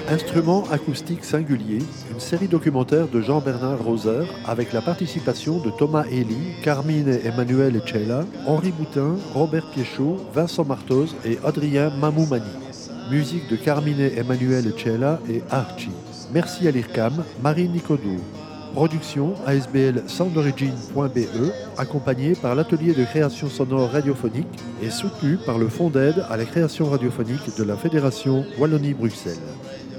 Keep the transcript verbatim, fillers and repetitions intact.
Instruments acoustiques singuliers, une série documentaire de Jean-Bernard Roser avec la participation de Thomas Elie, Carmine Emmanuel Echela, Henri Boutin, Robert Piéchaud, Vincent Martos et Adrien Mamoumani. Musique de Carmine Emmanuel Echela et Archie. Merci à l'I R C A M, Marie Nicodou. Production A S B L soundorigin point B E, accompagné par l'atelier de création sonore radiophonique et soutenu par le Fonds d'aide à la création radiophonique de la Fédération Wallonie-Bruxelles.